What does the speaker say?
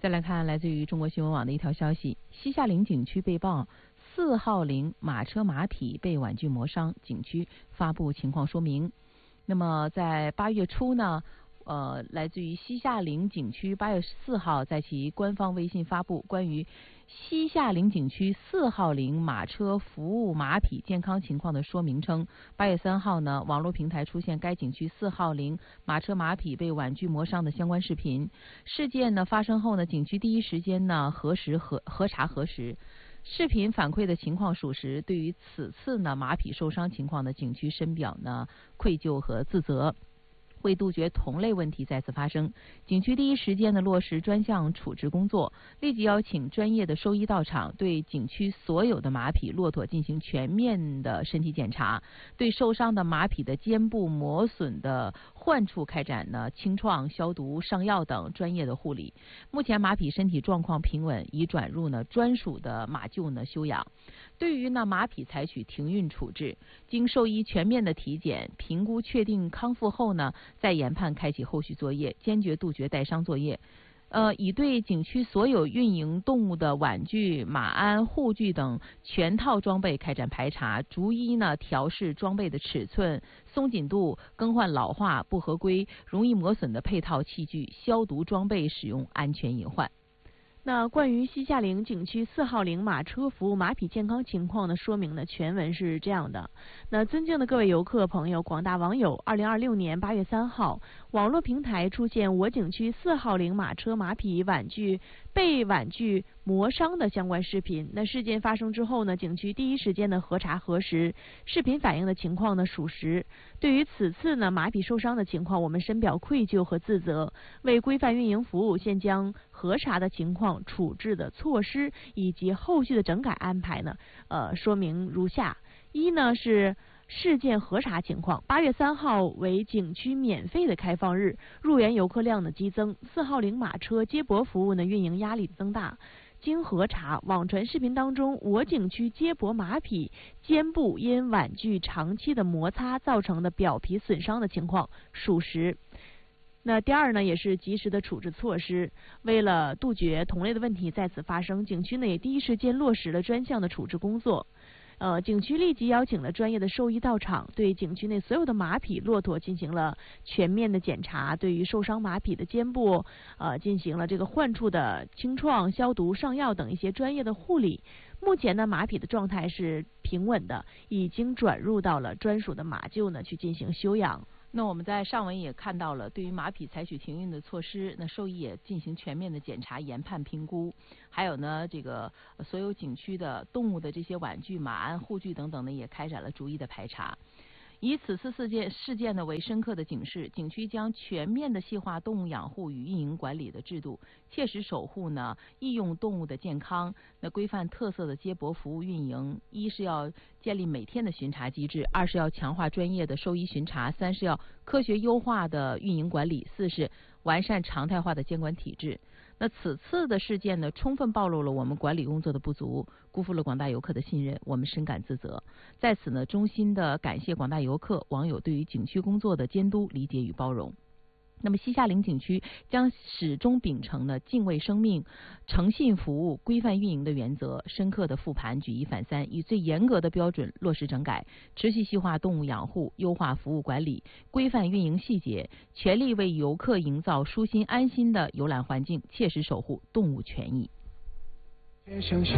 再来看来自于中国新闻网的一条消息，西夏陵景区被曝4号陵马车马匹被婉拒磨伤，景区发布情况说明。那么在8月初呢，来自于西夏陵景区8月4号在其官方微信发布关于西夏陵景区4号陵马车服务马匹健康情况的说明称，8月3号呢，网络平台出现该景区4号陵马车马匹被婉拒磨伤的相关视频。事件呢发生后呢，景区第一时间呢核查核实。视频反馈的情况属实，对于此次呢马匹受伤情况的景区深表呢愧疚和自责。为杜绝同类问题再次发生，景区第一时间的落实专项处置工作，立即邀请专业的兽医到场，对景区所有的马匹、骆驼进行全面的身体检查，对受伤的马匹的肩部磨损的患处开展呢清创、消毒、上药等专业的护理。目前马匹身体状况平稳，已转入呢专属的马厩呢休养。对于呢马匹采取停运处置，经兽医全面的体检评估确定康复后呢，再研判开启后续作业，坚决杜绝带伤作业。已对景区所有运营动物的玩具、马鞍、护具等全套装备开展排查，逐一呢调试装备的尺寸、松紧度，更换老化、不合规、容易磨损的配套器具，消毒装备使用安全隐患。 那关于西夏陵景区4号陵马车服务马匹健康情况的说明呢，全文是这样的。那尊敬的各位游客朋友、广大网友，2026年8月3号，网络平台出现我景区4号陵马车马匹被婉拒磨伤的相关视频。那事件发生之后呢，景区第一时间的核查核实，视频反映的情况呢属实。对于此次呢马匹受伤的情况，我们深表愧疚和自责，为规范运营服务，现将核查的情况、处置的措施以及后续的整改安排呢，说明如下：一呢是事件核查情况，8月3号为景区免费的开放日，入园游客量的激增，4号陵马车接驳服务呢运营压力的增大。经核查，网传视频当中我景区接驳马匹肩部因婉拒长期的摩擦造成的表皮损伤的情况属实。那第二呢，也是及时的处置措施。为了杜绝同类的问题再次发生，景区呢也第一时间落实了专项的处置工作。景区立即邀请了专业的兽医到场，对景区内所有的马匹、骆驼进行了全面的检查，对于受伤马匹的肩部，进行了这个患处的清创、消毒、上药等一些专业的护理。目前呢，马匹的状态是平稳的，已经转入到了专属的马厩呢去进行休养。 那我们在上文也看到了，对于马匹采取停运的措施，那兽医也进行全面的检查、研判、评估，还有呢，这个所有景区的动物的这些玩具、马鞍、护具等等呢，也开展了逐一的排查。以此次事件呢为深刻的警示，景区将全面的细化动物养护与运营管理的制度，切实守护呢易用动物的健康，那规范特色的接驳服务运营。一是要建立每天的巡查机制，二是要强化专业的兽医巡查，三是要科学优化的运营管理，四是完善常态化的监管体制。那此次的事件呢，充分暴露了我们管理工作的不足，辜负了广大游客的信任，我们深感自责。在此呢，衷心的感谢广大游客、网友对于景区工作的监督、理解与包容。那么西夏陵景区将始终秉承了敬畏生命、诚信服务、规范运营的原则，深刻的复盘、举一反三，以最严格的标准落实整改，持续细化动物养护，优化服务管理，规范运营细节，全力为游客营造舒心安心的游览环境，切实守护动物权益。